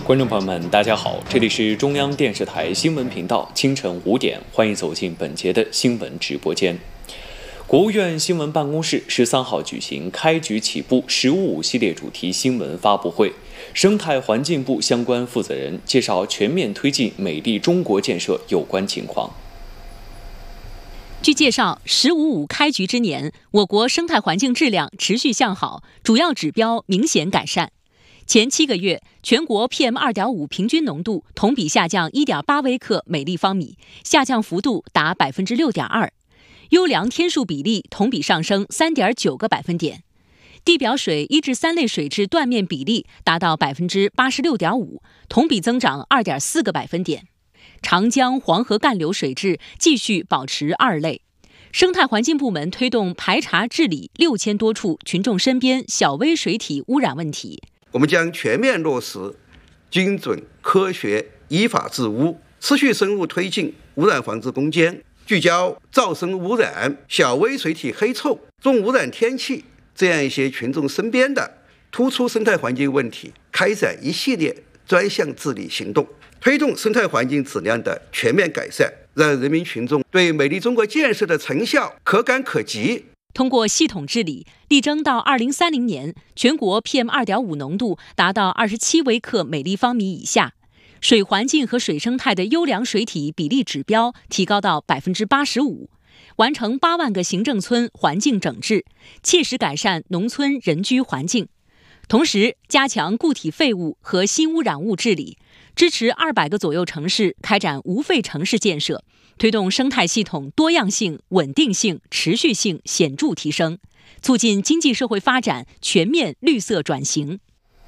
观众朋友们，大家好，这里是中央电视台新闻频道，清晨5点，欢迎走进本节的新闻直播间。国务院新闻办公室13号举行开局起步“15+5”系列主题新闻发布会，生态环境部相关负责人介绍全面推进美丽中国建设有关情况。 据介绍，“15+5”开局之年，我国生态环境质量持续向好，主要指标明显改善。前7个月，全国 PM2.5 平均浓度同比下降1.8微克每立方米，下降幅度达 6.2%。优良天数比例同比上升3.9个百分点，地表水1至3类水质断面比例达到 86.5%， 同比增长2.4个百分点。长江、黄河干流水质继续保持2类。生态环境部门推动排查治理6000多处群众身边小微水体污染问题。 我们将全面落实精准、科学、依法治污，持续深入推进污染防治攻坚，聚焦噪声污染、小微水体黑臭、重污染天气这样一些群众身边的突出生态环境问题，开展一系列专项治理行动，推动生态环境质量的全面改善，让人民群众对美丽中国建设的成效可感可及。 通过系统治理，力争到2030年，全国 PM2.5 浓度达到27微克每立方米以下，水环境和水生态的优良水体比例指标提高到 85%， 完成8万个行政村环境整治，切实改善农村人居环境。同时，加强固体废物和新污染物治理，支持200个左右城市开展无废城市建设，推动生态系统多样性、稳定性、持续性显著提升，促进经济社会发展全面绿色转型。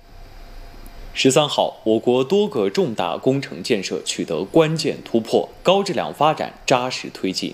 13号，我国多个重大工程建设取得关键突破，高质量发展扎实推进。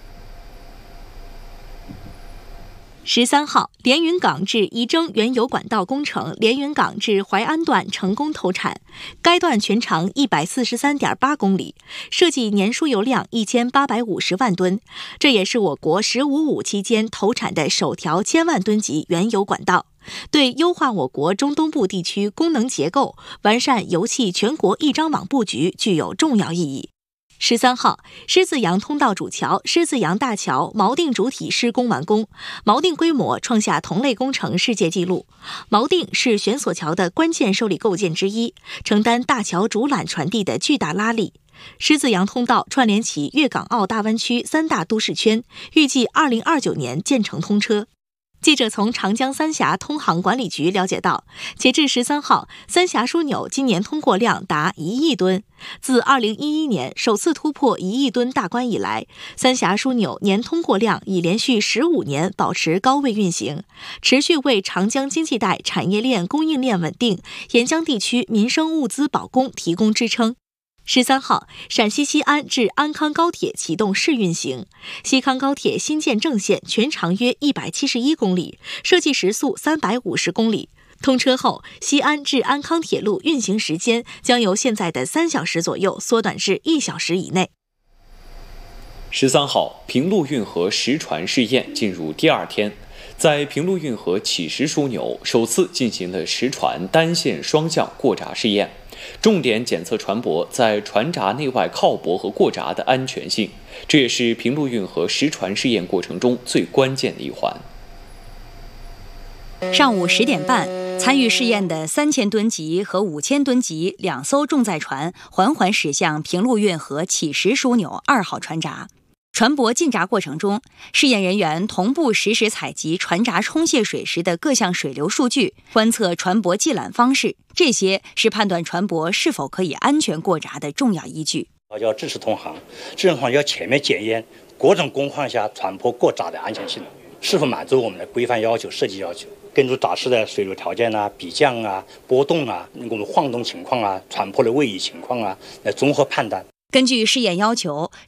13号，连云港至仪征原油管道工程连云港至淮安段成功投产，该段全长143.8公里，设计年输油量1850万吨，这也是我国“15+5”期间投产的首条1000万吨级原油管道，对优化我国中东部地区功能结构、完善油气全国一张网布局具有重要意义。13号，狮子洋通道主桥狮子洋大桥锚定主体施工完工，锚定规模创下同类工程世界纪录。锚定是悬索桥的关键受力构件之一，承担大桥主缆传递的巨大拉力。狮子洋通道串联起粤港澳大湾区3大都市圈，预计2029年建成通车。记者从长江三峡通航管理局了解到，截至13号，三峡枢纽今年通过量达1亿吨。自2011年首次突破1亿吨大关以来，三峡枢纽年通过量已连续15年保持高位运行，持续为长江经济带产业链供应链稳定、沿江地区民生物资保供提供支撑。13号，陕西西安至安康高铁启动试运行。西康高铁新建正线全长约171公里，设计时速350公里。通车后，西安至安康铁路运行时间将由现在的3小时左右缩短至1小时以内。 13号，平陆运河实船试验进入第2天，在平陆运河启石枢纽首次进行了实船单线双向过闸试验，重点检测船舶在船闸内外靠泊和过闸的安全性，这也是平陆运河实船试验过程中最关键的一环。 上午10点半，参与试验的3000吨级和5000吨级2艘重载船缓缓驶向平陆运河启石枢纽2号船闸。船舶进闸过程中，试验人员同步实时采集船闸冲卸水时的各项水流数据，观测船舶系缆方式，这些是判断船舶是否可以安全过闸的重要依据。 要支持通航，支持通航要全面检验各种工况下船舶过闸的安全性是否满足我们的规范要求、设计要求，根据闸室的水流条件啊、比降啊、波动啊、我们晃动情况啊、船舶的位移情况啊来综合判断。 根据试验要求，